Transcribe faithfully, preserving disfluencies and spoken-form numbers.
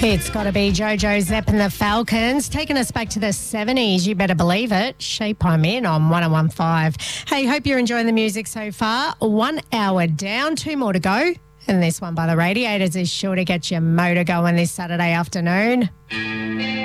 It's got to be JoJo Zepp and the Falcons, taking us back to the seventies. You better believe it. Shape I'm in on one oh one point five. Hey, hope you're enjoying the music so far. One hour down, two more to go. And this one by the Radiators is sure to get your motor going this Saturday afternoon.